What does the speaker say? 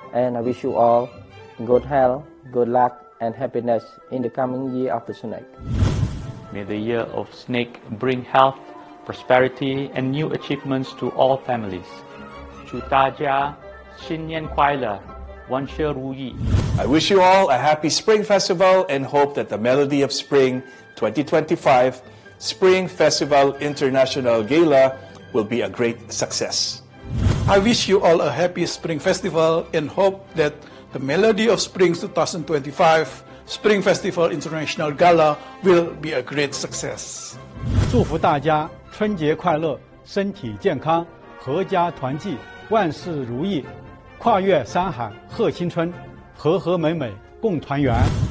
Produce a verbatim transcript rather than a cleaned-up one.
and I wish you all good health, good luck, and happiness in the coming year of the snake. May the year of snake bring health, prosperity, and new achievements to all families. 祝大家新年快乐，万事如意。 I wish you all a happy Spring Festival and hope that the Melody of Spring twenty twenty-five Spring Festival International Gala will be a great success. I wish you all a happy Spring Festival and hope that the Melody of Spring twenty twenty-five Spring Festival International Gala will be a great success. 祝福大家春节快乐，身体健康，阖家团聚，万事如意，跨越山海贺新春，和和美美共团圆。